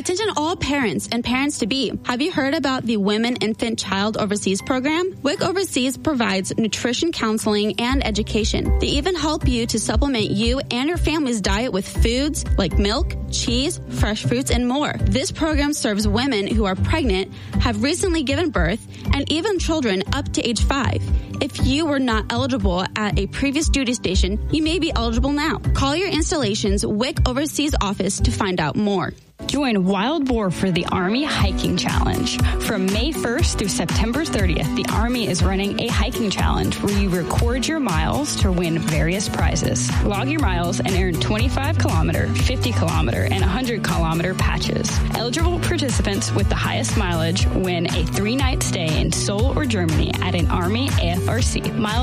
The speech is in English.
Attention all parents and parents-to-be. Have you heard about the Women, Infant, Child Overseas program? WIC Overseas provides nutrition counseling and education. They even help you to supplement you and your family's diet with foods like milk, cheese, fresh fruits, and more. This program serves women who are pregnant, have recently given birth, and even children up to age 5. If you were not eligible at a previous duty station, you may be eligible now. Call your installation's WIC Overseas office to find out more. Join Wild Boar for the Army Hiking Challenge. From May 1st through September 30th, the Army is running a hiking challenge where you record your miles to win various prizes. Log your miles and earn 25-kilometer, 50-kilometer, and 100-kilometer patches. Eligible participants with the highest mileage win a 3-night stay in Seoul or Germany at an Army AFRC. Miles